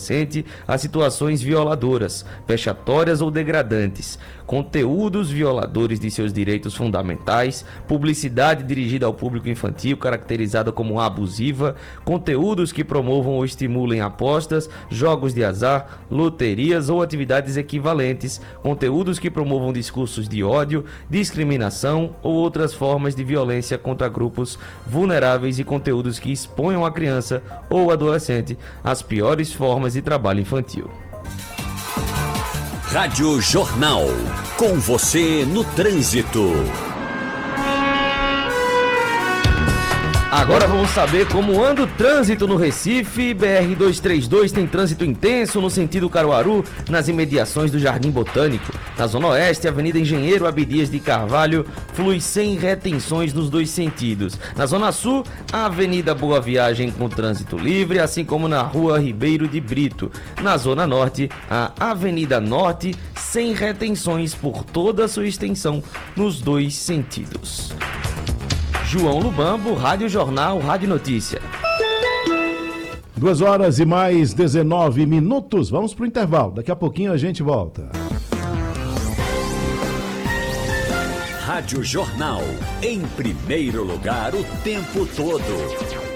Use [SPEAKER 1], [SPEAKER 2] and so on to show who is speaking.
[SPEAKER 1] adolescente a situações violadoras, vexatórias ou degradantes, conteúdos violadores de seus direitos fundamentais, publicidade dirigida ao público infantil caracterizada como abusiva, conteúdos que promovam ou estimulem apostas, jogos de azar, loterias ou atividades equivalentes, conteúdos que promovam discursos de ódio, discriminação ou outras formas de violência contra grupos vulneráveis e conteúdos que exponham a criança ou adolescente às piores formas de trabalho infantil.
[SPEAKER 2] Rádio Jornal, com você no trânsito.
[SPEAKER 1] Agora vamos saber como anda o trânsito no Recife. BR-232 tem trânsito intenso no sentido Caruaru, nas imediações do Jardim Botânico. Na Zona Oeste, Avenida Engenheiro Abdias de Carvalho flui sem retenções nos dois sentidos. Na Zona Sul, a Avenida Boa Viagem com trânsito livre, assim como na Rua Ribeiro de Brito. Na Zona Norte, a Avenida Norte sem retenções por toda a sua extensão nos dois sentidos. João Lubambo, Rádio Jornal, Rádio Notícia.
[SPEAKER 3] 2 horas e mais 19 minutos. Vamos pro intervalo. Daqui a pouquinho a gente volta.
[SPEAKER 2] Rádio Jornal, em primeiro lugar o tempo todo.